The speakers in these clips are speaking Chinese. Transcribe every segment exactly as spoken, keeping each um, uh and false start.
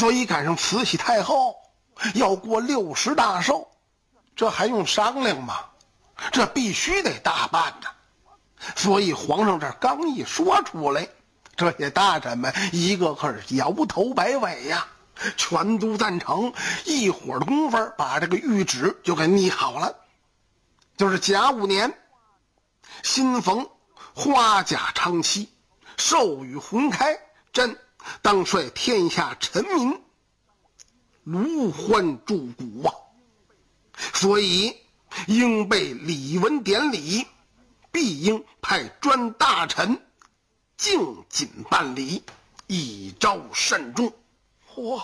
所以赶上慈禧太后要过六十大寿，这还用商量吗？这必须得大办呐！所以皇上这刚一说出来，这些大臣们一个个是摇头摆尾呀，全都赞成。一会儿的功夫把这个谕旨就给拟好了，就是甲午年新逢花甲昌期，授予浑开，朕当率天下臣民卢欢祝谷啊！所以应备礼文典礼，必应派专大臣敬谨办理，以昭慎重。嚯！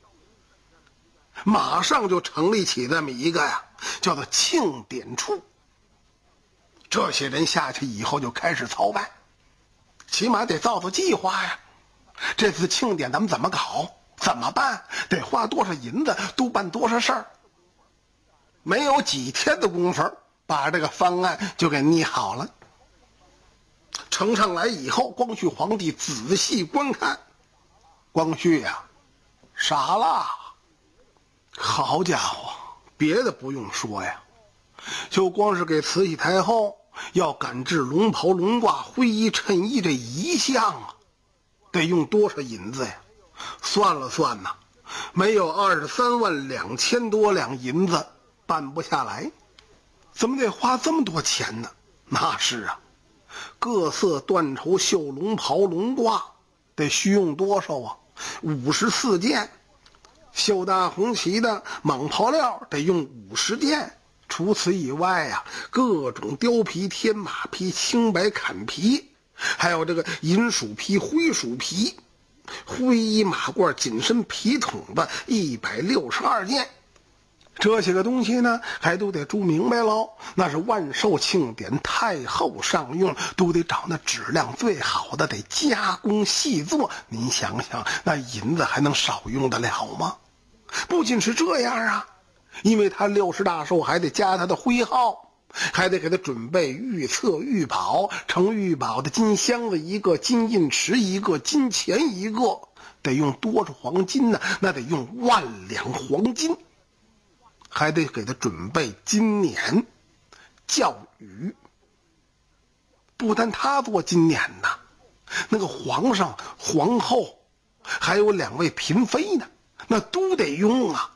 马上就成立起这么一个呀，叫做庆典处。这些人下去以后就开始操办，起码得造造计划呀。这次庆典咱们怎么搞？怎么办？得花多少银子？都办多少事儿？没有几天的功夫，把这个方案就给拟好了。呈上来以后，光绪皇帝仔细观看，光绪呀，傻了。好家伙，别的不用说呀，就光是给慈禧太后要赶制龙袍龙褂灰衣衬衣这一项啊，得用多少银子呀？算了算呐，没有二十三万两千多两银子办不下来。怎么得花这么多钱呢？那是啊，各色缎绸绣龙袍龙褂得需用多少啊？五十四件。绣大红旗的蟒袍料得用五十件。除此以外呀、啊，各种貂皮、天马皮、青白坎皮，还有这个银鼠皮、灰鼠皮、灰衣马褂、紧身皮筒子一百六十二件。这些个东西呢，还都得注明白喽。那是万寿庆典，太后上用，都得找那质量最好的，得加工细作。您想想，那银子还能少用得了吗？不仅是这样啊，因为他六十大寿还得加他的徽号，还得给他准备玉册、玉宝，盛玉宝的金箱子一个，金印池一个，金钱一个，得用多少黄金呢？那得用万两黄金。还得给他准备金辇、教羽。不但他做金辇呐，那个皇上、皇后，还有两位嫔妃呢，那都得用啊。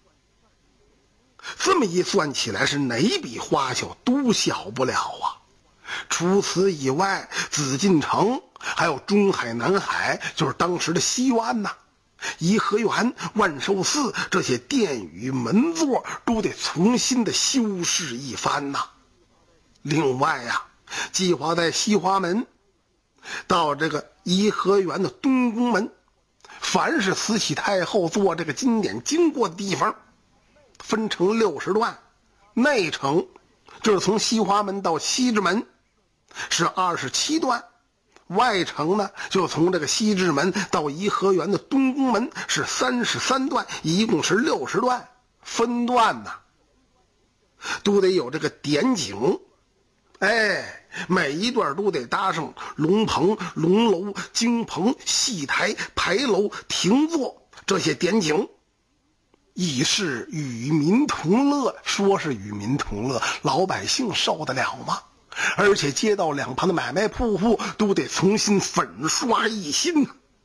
这么一算起来，是哪笔花销都小不了啊。除此以外，紫禁城还有中海、南海，就是当时的西湾呐。颐和园、万寿寺这些殿宇门座都得重新的修饰一番呐。另外呀、啊，计划在西华门到这个颐和园的东宫门，凡是慈禧太后做这个经典经过的地方，分成六十段。内城就是从西华门到西直门是二十七段。外城呢，就从这个西直门到颐和园的东宫门是三十三段，一共是六十段。分段呢，都得有这个点景，哎，每一段都得搭上龙棚、龙楼、经棚、戏台、牌楼、亭座这些点景，以是与民同乐。说是与民同乐，老百姓受得了吗？而且街道两旁的买卖铺户都得重新粉刷一新。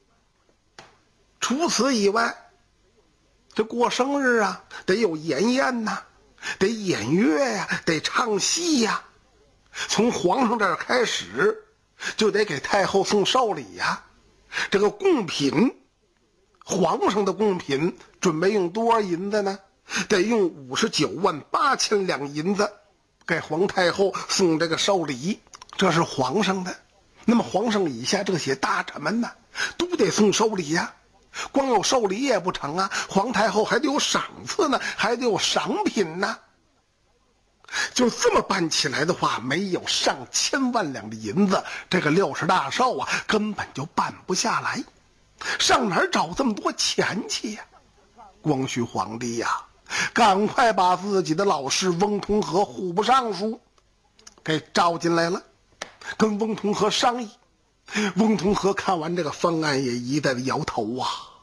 除此以外，这过生日啊，得有筵宴呐、啊，得演乐呀、啊，得唱戏呀、啊。从皇上这儿开始，就得给太后送寿礼呀、啊。这个贡品，皇上的贡品准备用多少银子呢？得用五十九万八千两银子。给皇太后送这个寿礼，这是皇上的。那么皇上以下这些大臣们呢，都得送寿礼呀、啊。光有寿礼也不成啊，皇太后还得有赏赐呢，还得有赏品呢。就这么办起来的话，没有上千万两的银子，这个六十大寿啊，根本就办不下来。上哪儿找这么多钱去呀？光绪皇帝呀、啊！赶快把自己的老师翁同龢户部尚书给召进来了，跟翁同龢商议。翁同龢看完这个方案也一再的摇头啊。